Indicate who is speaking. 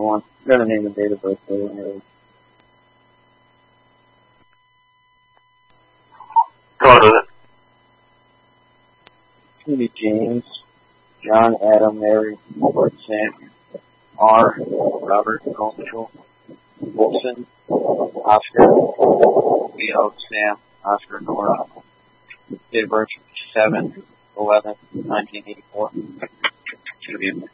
Speaker 1: one. I'm gonna name the date of birth later.
Speaker 2: What is it?
Speaker 1: Judy James, John, Adam, Mary, Robert, Sam, R, Robert, Cultural, Wilson, Oscar, Leo, Sam, Oscar, Nora. Date of birth 7/11/1984. Should be in there.